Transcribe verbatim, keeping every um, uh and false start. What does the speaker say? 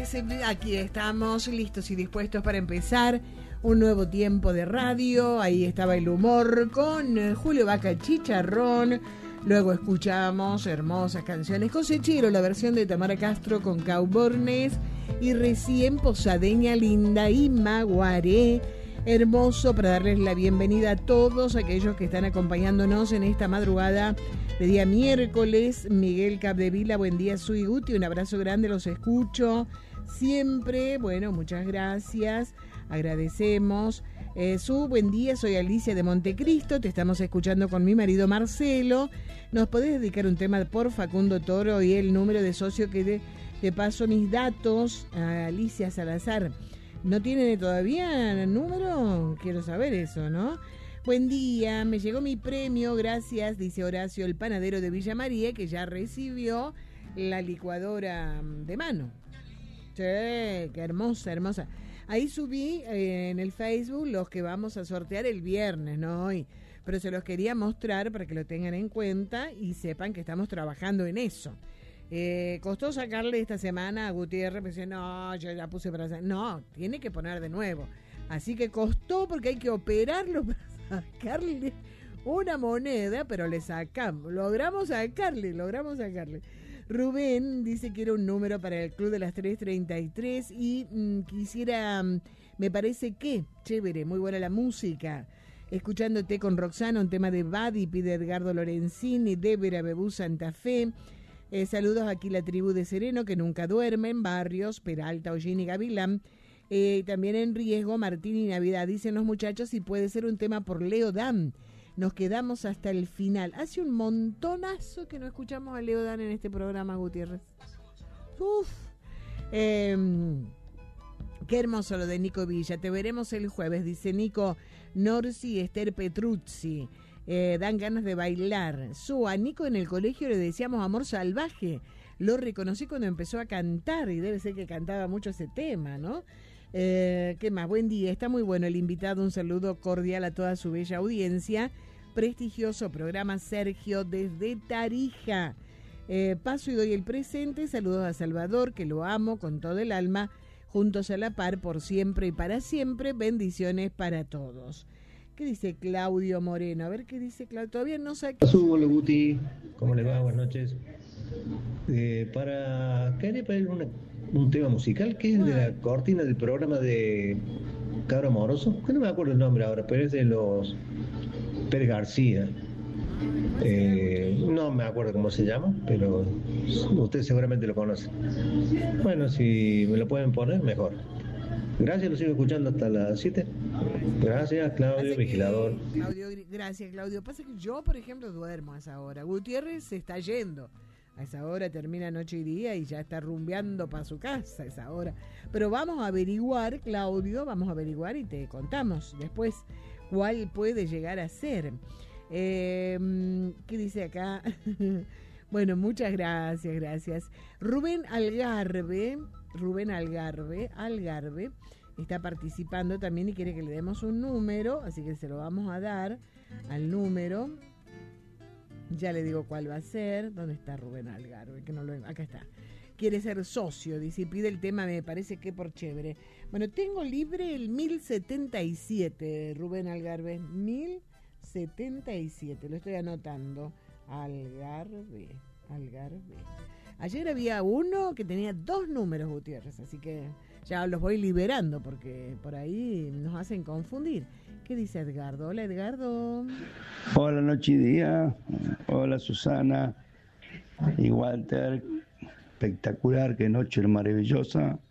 noches, aquí estamos listos y dispuestos para empezar un nuevo tiempo de radio. Ahí estaba el humor con Julio Vaca Chicharrón. Luego escuchamos hermosas canciones Cosechero, la versión de Tamara Castro con Caubornes, y recién Posadeña Linda y Maguaré. Hermoso para darles la bienvenida a todos aquellos que están acompañándonos en esta madrugada de día miércoles. Miguel Capdevila, buen día, Sui Guti, un abrazo grande, los escucho siempre. Bueno, muchas gracias, agradecemos. Eh, Su, buen día, soy Alicia de Montecristo, te estamos escuchando con mi marido Marcelo. ¿Nos podés dedicar un tema por Facundo Toro y el número de socio que te, te paso mis datos a Alicia Salazar? ¿No tienen todavía el número? Quiero saber eso, ¿no? Buen día, me llegó mi premio, gracias, dice Horacio, el panadero de Villa María, que ya recibió la licuadora de mano. Sí, qué hermosa, hermosa. Ahí subí eh, en el Facebook los que vamos a sortear el viernes, no hoy, pero se los quería mostrar para que lo tengan en cuenta y sepan que estamos trabajando en eso. Eh, costó sacarle esta semana a Gutiérrez, me dice, no, yo ya puse para hacer. No, tiene que poner de nuevo. Así que costó porque hay que operarlo para sacarle una moneda, pero le sacamos, logramos sacarle, logramos sacarle. Rubén dice que era un número para el Club de las tres treinta y tres y mmm, quisiera, mmm, me parece que, chévere, muy buena la música. Escuchándote con Roxana, un tema de Badi, pide Edgardo Lorenzini, Débora Bebú Santa Fe. Eh, saludos aquí la tribu de Sereno, que nunca duermen, Barrios, Peralta, Ollín y Gavilán. Eh, también en riesgo, Martín y Navidad. Dicen los muchachos si puede ser un tema por Leo Dan. Nos quedamos hasta el final. Hace un montonazo que no escuchamos a Leo Dan en este programa, Gutiérrez. Uf. Eh, qué hermoso lo de Nico Villa. Te veremos el jueves, dice Nico Norsi y Esther Petruzzi. Eh, dan ganas de bailar. Su, a Nico en el colegio le decíamos Amor Salvaje. Lo reconocí cuando empezó a cantar y debe ser que cantaba mucho ese tema, ¿no? Eh, ¿Qué más? Buen día, está muy bueno el invitado. Un saludo cordial a toda su bella audiencia. Prestigioso programa, Sergio desde Tarija. Eh, paso y doy el presente. Saludos a Salvador, que lo amo con todo el alma. Juntos a la par, por siempre y para siempre. Bendiciones para todos. ¿Qué dice Claudio Moreno? A ver qué dice Claudio. Todavía no sé. Hola Guti, ¿cómo le va? Buenas noches. Eh, para querer pedir una, un tema musical que es de la cortina del programa de Cabro Amoroso, que no me acuerdo el nombre ahora, pero es de los Pérez García. Eh, no me acuerdo cómo se llama, pero usted seguramente lo conoce. Bueno, si me lo pueden poner, mejor. Gracias, lo sigo escuchando hasta las siete. Gracias, Claudio, vigilador. Que, Claudio, gracias, Claudio. Pasa que yo, por ejemplo, duermo a esa hora. Gutiérrez se está yendo. A esa hora termina noche y día y ya está rumbeando para su casa a esa hora. Pero vamos a averiguar, Claudio, vamos a averiguar y te contamos después cuál puede llegar a ser. Eh, ¿Qué dice acá? Bueno, muchas gracias, gracias. Rubén Algarve, Rubén Algarve, Algarve, está participando también y quiere que le demos un número, así que se lo vamos a dar al número. Ya le digo cuál va a ser. ¿Dónde está Rubén Algarve? Que no lo, acá está. Quiere ser socio, dice, y pide el tema, me parece que por chévere. Bueno, tengo libre el mil setenta y siete, Rubén Algarve, mil setenta y siete, lo estoy anotando. Algarve, Algarve. Ayer había uno que tenía dos números, Gutiérrez, así que ya los voy liberando porque por ahí nos hacen confundir. ¿Qué dice Edgardo? Hola, Edgardo. Hola, noche y día. Hola, Susana y Walter. Espectacular, qué noche maravillosa.